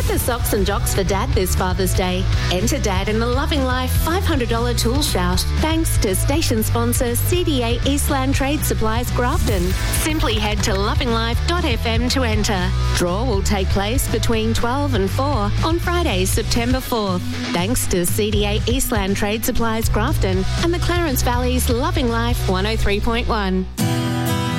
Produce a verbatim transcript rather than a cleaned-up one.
the socks and jocks for Dad this Father's Day. Enter Dad in the Loving Life five hundred dollars tool shout, thanks to station sponsor C D A Eastland Trade Supplies Grafton. Simply head to loving life dot f m to enter. Draw will take place between twelve and four on Friday, September fourth. Thanks to C D A Eastland Trade Supplies Grafton and the Clarence Valley's Loving Life one oh three point one.